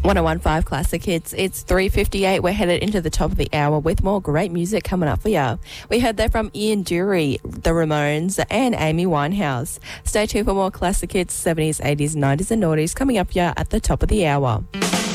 1015 Classic Hits. It's 3:58. We're headed into the top of the hour with more great music coming up for you. We heard that from Ian Dury, The Ramones, and Amy Winehouse. Stay tuned for more classic hits, 70s, 80s, 90s, and noughties coming up for you at the top of the hour.